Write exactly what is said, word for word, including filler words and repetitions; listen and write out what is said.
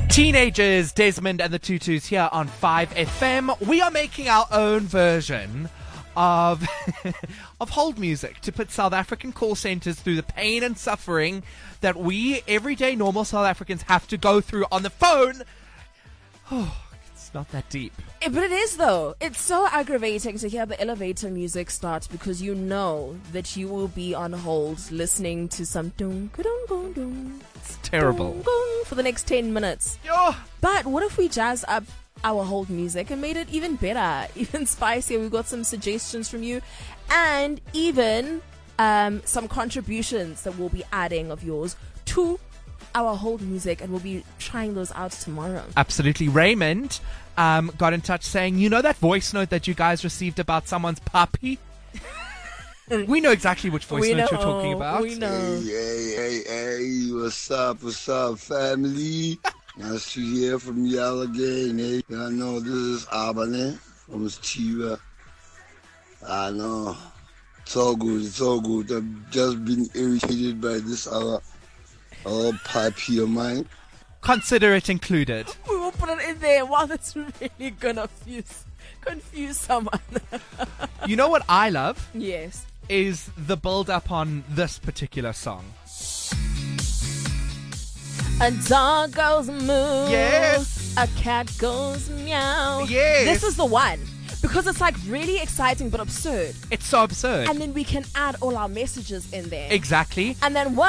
Teenagers, Desmond and the Tutus here on five F M. We are making our own version of of hold music to put South African call centers through the pain and suffering that we, everyday normal South Africans, have to go through on the phone. Oh, it's not that deep. Eh, But it is, though. It's so aggravating to hear the elevator music start because you know that you will be on hold listening to some dong dong dong dong. It's terrible. Dong, dong for the next ten minutes. Yo. But what if we jazz up our hold music and made it even better, even spicier? We've got some suggestions from you and even um, some contributions that we'll be adding of yours to our hold music, and we'll be trying those out tomorrow. Absolutely. Raymond um, got in touch saying, you know that voice note that you guys received about someone's puppy? We know exactly which voice We note know, you're talking about. we know. Hey, hey, hey, hey, what's up, what's up, family? Nice to hear from y'all again, eh? I know this is Abane from Chiva. I know. It's all good, it's all good. I've just been irritated by this other, other puppy of mine. Consider it included. We will put it in there. Wow, that's really gonna confuse, confuse someone. You know what I love? Yes. Is the build-up on this particular song. A dog goes moo. Yes. A cat goes meow. Yes. This is the one. Because it's like really exciting but absurd. It's so absurd. And then we can add all our messages in there. Exactly. And then